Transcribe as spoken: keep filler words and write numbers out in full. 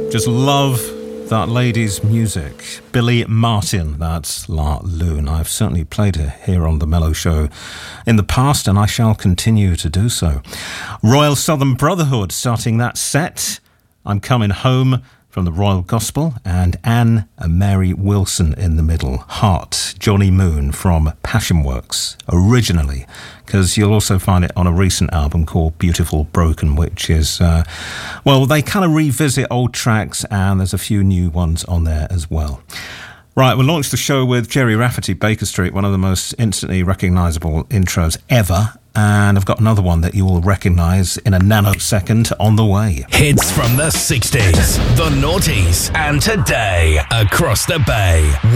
Just love that lady's music. Billy Martin, that's La Lune. I've certainly played her here on The Mellow Show in the past, and I shall continue to do so. Royal Southern Brotherhood starting that set. I'm Coming Home from the Royal Gospel, and Anne and Mary Wilson in the middle. Heart, Johnny Moon from Passion Works, originally, because you'll also find it on a recent album called Beautiful Broken, which is, uh, well, they kind of revisit old tracks, and there's a few new ones on there as well. Right, we'll launch the show with Gerry Rafferty, Baker Street, one of the most instantly recognisable intros ever. And I've got another one that you will recognise in a nanosecond on the way. Hits from the sixties, the noughties, and today across the bay.